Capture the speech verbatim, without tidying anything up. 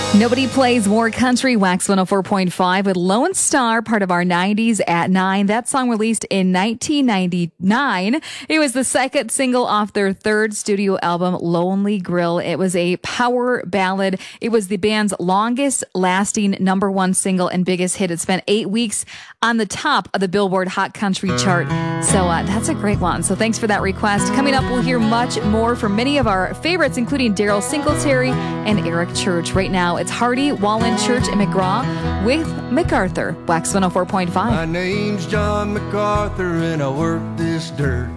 Nobody plays more country. Wax one oh four point five with Lone Star, part of our nineties at nine. That song released in nineteen ninety-nine. It was the second single off their third studio album, Lonely Grill. It was a power ballad. It was the band's longest lasting number one single and biggest hit. It spent eight weeks on the top of the Billboard Hot Country chart. So uh, that's a great one. So thanks for that request. Coming up, we'll hear much more from many of our favorites, including Daryl Singletary and Eric Church. Right now, it's Hardy, Wallen, Church, and McGraw with MacArthur. Wax one oh four point five. My name's John MacArthur and I work this dirt.